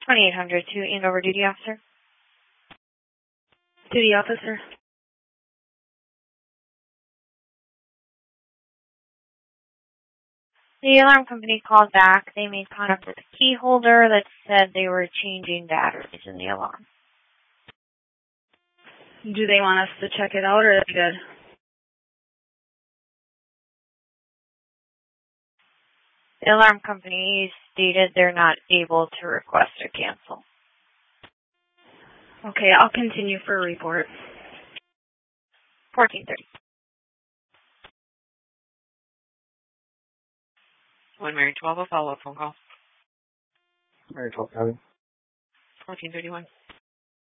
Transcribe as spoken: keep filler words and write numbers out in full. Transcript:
twenty-eight hundred to Andover Duty Officer. Duty Officer. The alarm company called back. They made contact with the key holder that said they were changing batteries in the alarm. Do they want us to check it out, or are they good? The alarm company stated they're not able to request or cancel. Okay, I'll continue for a report. fourteen thirty. One Mary twelve, a follow-up phone call. Mary twelve, County. fourteen thirty-one.